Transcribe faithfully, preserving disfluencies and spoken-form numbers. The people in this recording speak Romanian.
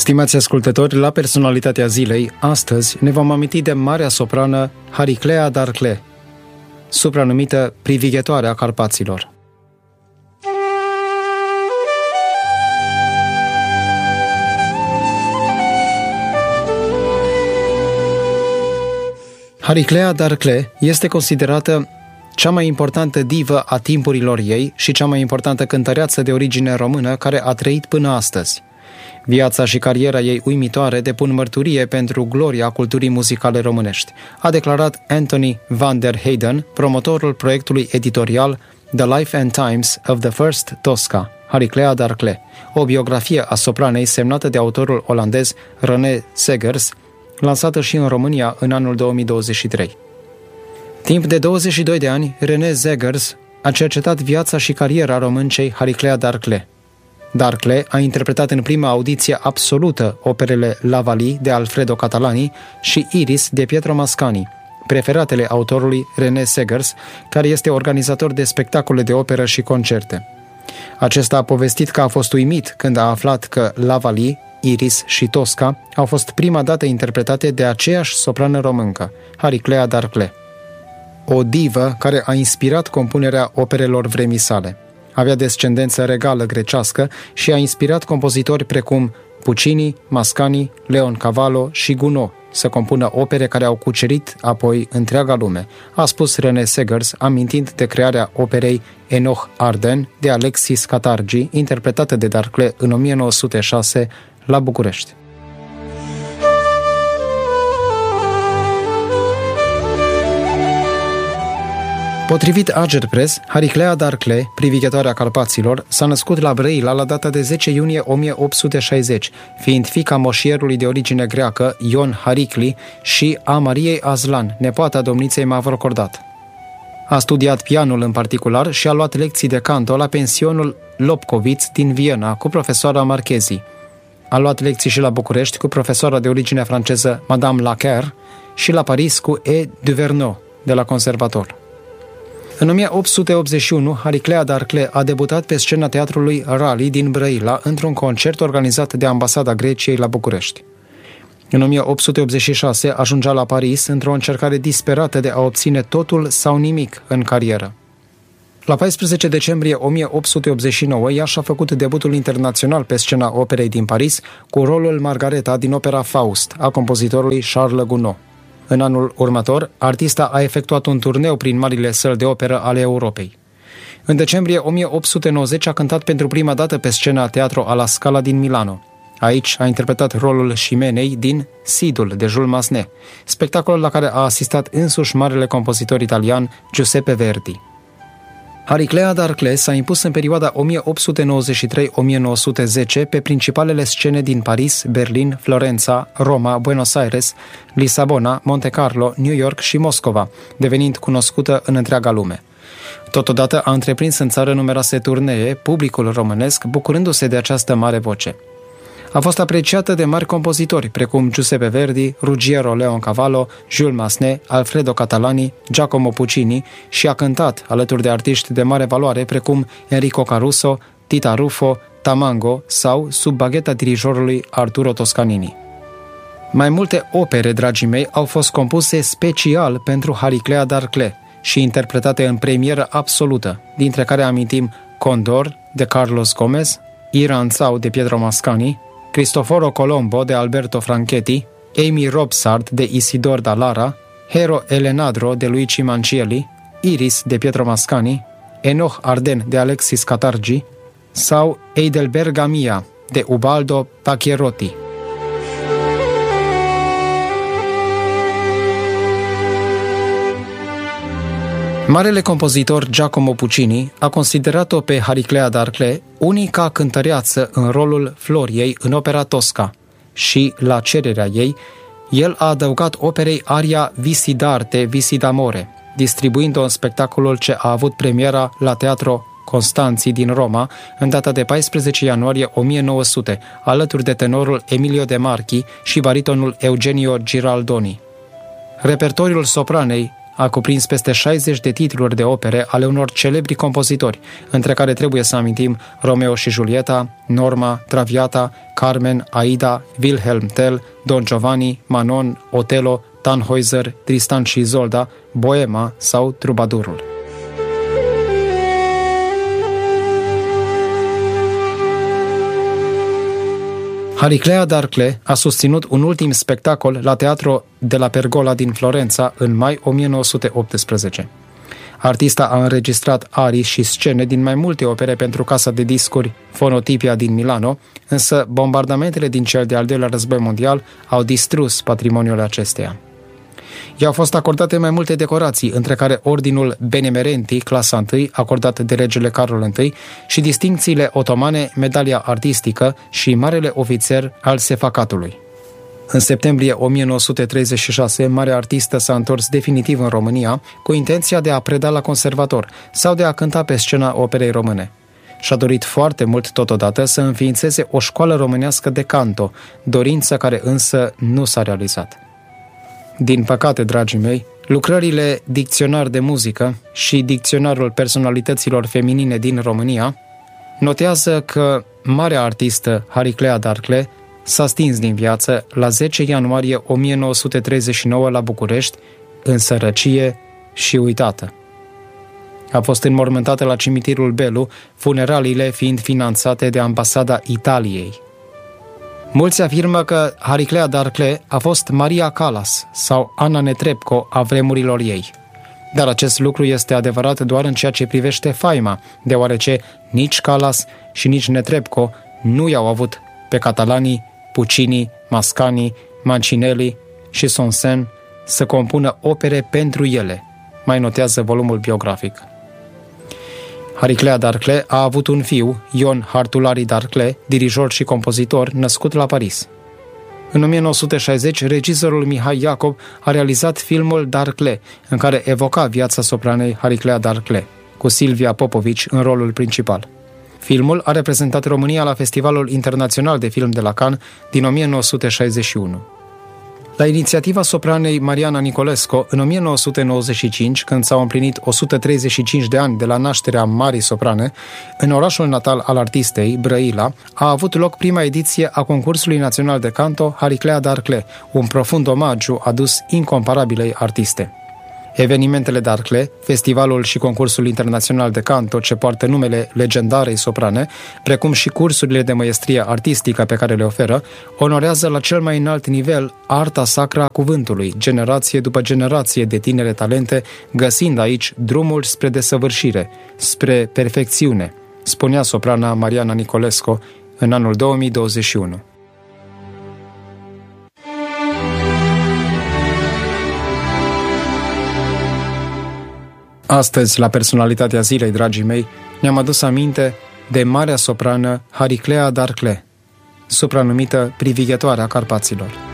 Stimați ascultători, la Personalitatea Zilei, astăzi ne vom aminti de marea soprană Hariclea Darcle, supranumită Privighetoarea Carpaților. Hariclea Darcle este considerată cea mai importantă divă a timpurilor ei și cea mai importantă cântăreață de origine română care a trăit până astăzi. Viața și cariera ei uimitoare depun mărturie pentru gloria culturii muzicale românești, a declarat Anthony van der Heyden, promotorul proiectului editorial The Life and Times of the First Tosca, Hariclea Darcle, o biografie a sopranei semnată de autorul olandez René Zegers, lansată și în România în anul două mii douăzeci și trei. Timp de douăzeci și doi de ani, René Zegers a cercetat viața și cariera româncei Hariclea Darcle. Darcle a interpretat în prima audiție absolută operele La Valli de Alfredo Catalani și Iris de Pietro Mascagni, preferatele autorului René Zegers, care este organizator de spectacole de operă și concerte. Acesta a povestit că a fost uimit când a aflat că La Valli, Iris și Tosca au fost prima dată interpretate de aceeași soprană româncă, Hariclea Darcle, o divă care a inspirat compunerea operelor vremii sale. Avea descendență regală grecească și a inspirat compozitori precum Puccini, Mascagni, Leon Cavallo și Gounod să compună opere care au cucerit apoi întreaga lume, a spus René Zegers, amintind de crearea operei Enoch Arden de Alexis Katargi, interpretată de Darcle în o mie nouă sute șase la București. Potrivit Agerpres, Hariclea Darcle, Privighetoarea Carpaților, s-a născut la Brăila la data de zece iunie o mie opt sute șaizeci, fiind fiica moșierului de origine greacă Ion Haricli și a Mariei Aslan, nepoata domniței Mavrocordat. A studiat pianul în particular și a luat lecții de canto la pensionul Lobkowitz din Viena cu profesoara Marchezi. A luat lecții și la București cu profesoara de origine franceză Madame Laquer și la Paris cu E. Duverneau de la Conservator. În o mie opt sute optzeci și unu, Hariclea Darcle a debutat pe scena teatrului Rally din Brăila într-un concert organizat de Ambasada Greciei la București. În o mie opt sute optzeci și șase ajungea la Paris într-o încercare disperată de a obține totul sau nimic în carieră. La paisprezece decembrie o mie opt sute optzeci și nouă, ea și-a făcut debutul internațional pe scena operei din Paris cu rolul Margareta din opera Faust a compozitorului Charles Gounod. În anul următor, artista a efectuat un turneu prin marile săli de operă ale Europei. În decembrie o mie opt sute nouăzeci a cântat pentru prima dată pe scena Teatro alla Scala din Milano. Aici a interpretat rolul Ximenei din Sidul de Jules Massenet, spectacolul la care a asistat însuși marele compozitor italian Giuseppe Verdi. Hariclea Darcle s-a impus în perioada o mie opt sute nouăzeci și trei - o mie nouă sute zece pe principalele scene din Paris, Berlin, Florența, Roma, Buenos Aires, Lisabona, Monte Carlo, New York și Moscova, devenind cunoscută în întreaga lume. Totodată a întreprins în țară numeroase turnee, publicul românesc bucurându-se de această mare voce. A fost apreciată de mari compozitori precum Giuseppe Verdi, Ruggiero Leon Cavallo, Jules Massenet, Alfredo Catalani, Giacomo Puccini și a cântat alături de artiști de mare valoare precum Enrico Caruso, Tita Ruffo, Tamango sau sub bagheta dirijorului Arturo Toscanini. Mai multe opere, dragii mei, au fost compuse special pentru Hariclea Darcle și interpretate în premieră absolută, dintre care amintim Condor de Carlos Gomez, Iranzau de Pietro Mascagni, Cristoforo Colombo de Alberto Franchetti, Amy Robsart de Isidor Dallara, Hero Elenadro de Luigi Mancielli, Iris de Pietro Mascagni, Enoch Arden de Alexis Katargi sau Heidelberga Mia de Ubaldo Pacchierotti. Marele compozitor Giacomo Puccini a considerat-o pe Hariclea Darcle unica cântăreață în rolul Floriei în opera Tosca și, la cererea ei, el a adăugat operei aria Visi d'arte, Visi d'amore, distribuind-o în spectacolul ce a avut premiera la Teatro Constanzi din Roma în data de paisprezece ianuarie o mie nouă sute, alături de tenorul Emilio De Marchi și baritonul Eugenio Giraldoni. Repertoriul sopranei a cuprins peste șaizeci de titluri de opere ale unor celebri compozitori, între care trebuie să amintim Romeo și Julieta, Norma, Traviata, Carmen, Aida, Wilhelm Tell, Don Giovanni, Manon, Otello, Tannhäuser, Tristan și Isolda, Boema sau Trubadurul. Hariclea d'Arcle a susținut un ultim spectacol la Teatro de la Pergola din Florența în mai o mie nouă sute optsprezece. Artista a înregistrat arii și scene din mai multe opere pentru casa de discuri Fonotipia din Milano, însă bombardamentele din cel de-al doilea război mondial au distrus patrimoniul acesteia. I-au fost acordate mai multe decorații, între care Ordinul Benemerenti, clasa unu, acordat de regele Carol I, și distincțiile otomane, medalia artistică și marele ofițer al Sefacatului. În septembrie o mie nouă sute treizeci și șase, marea artistă s-a întors definitiv în România cu intenția de a preda la conservator sau de a cânta pe scena operei române. Și-a dorit foarte mult totodată să înființeze o școală românească de canto, dorință care însă nu s-a realizat. Din păcate, dragii mei, lucrările Dicționar de muzică și Dicționarul personalităților feminine din România notează că marea artistă Hariclea d'Arcle s-a stins din viață la zece ianuarie o mie nouă sute treizeci și nouă la București, în sărăcie și uitată. A fost înmormântată la cimitirul Belu, funeraliile fiind finanțate de Ambasada Italiei. Mulți afirmă că Hariclea d'Arcle a fost Maria Callas sau Anna Netrebko a vremurilor ei. Dar acest lucru este adevărat doar în ceea ce privește faima, deoarece nici Callas și nici Netrebko nu i-au avut pe catalanii, Puccini, Mascagni, Mancinelli și Sonsen să compună opere pentru ele, mai notează volumul biografic. Hariclea d'Arcle a avut un fiu, Ion Hartulari d'Arcle, dirijor și compozitor, născut la Paris. În o mie nouă sute șaizeci, regizorul Mihai Iacob a realizat filmul d'Arcle, în care evoca viața sopranei Hariclea d'Arcle, cu Silvia Popovici în rolul principal. Filmul a reprezentat România la Festivalul Internațional de Film de la Cannes din o mie nouă sute șaizeci și unu. La inițiativa sopranei Mariana Nicolescu, în o mie nouă sute nouăzeci și cinci, când s-au împlinit o sută treizeci și cinci de ani de la nașterea marii soprane, în orașul natal al artistei, Brăila, a avut loc prima ediție a concursului național de canto Hariclea d'Arcle, un profund omagiu adus incomparabilei artiste. Evenimentele d'Arcle, festivalul și concursul internațional de canto ce poartă numele legendarei soprane, precum și cursurile de măiestrie artistică pe care le oferă, onorează la cel mai înalt nivel arta sacra a cuvântului, generație după generație de tinere talente, găsind aici drumul spre desăvârșire, spre perfecțiune, spunea soprana Mariana Nicolescu în anul două mii douăzeci și unu. Astăzi, la Personalitatea Zilei, dragii mei, ne-am adus aminte de marea soprană Hariclea d'Arcle, supranumită Privighetoarea Carpaților.